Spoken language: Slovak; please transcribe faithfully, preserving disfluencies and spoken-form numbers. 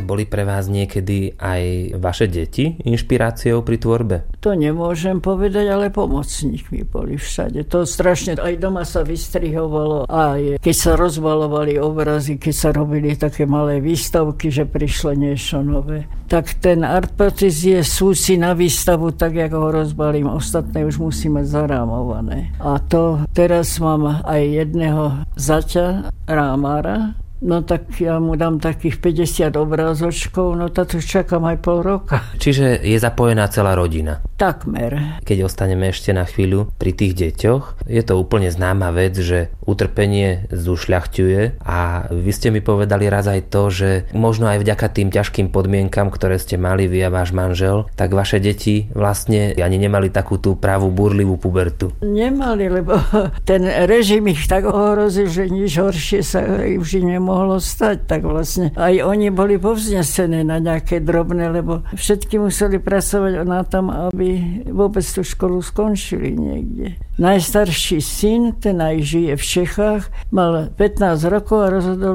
Boli pre vás niekedy aj vaše deti inšpiráciou pri tvorbe? To nemôžem povedať, ale pomocníkmi boli všade. To strašne, aj doma sa vystrihovalo, aj keď sa rozbalovali obrazy, keď sa robili také malé výstavky, že prišlo niečo nové. Tak ten artpacis je súci na výstavu, tak ako ho rozbalím. Ostatné už musí mať zarámované. A to teraz mám aj jedného zaťa, rámára. No tak ja mu dám takých päťdesiat obrázočkov, no to čakám aj pol roka. Čiže je zapojená celá rodina? Takmer. Keď ostaneme ešte na chvíľu pri tých deťoch, je to úplne známa vec, že utrpenie zušľachťuje a vy ste mi povedali raz aj to, že možno aj vďaka tým ťažkým podmienkam, ktoré ste mali vy a váš manžel, tak vaše deti vlastne ani nemali takú tú pravú burlivú pubertu. Nemali, lebo ten režim ich tak ohrozil, že nič horšie sa už nemohlo stať, tak vlastne aj oni boli povznesené na nejaké drobné, lebo všetky museli pracovať na tom, aby vôbec tú školu skončili niekde. Najstarší syn, ten aj žije v Čechách, mal pätnásť rokov a rozhodol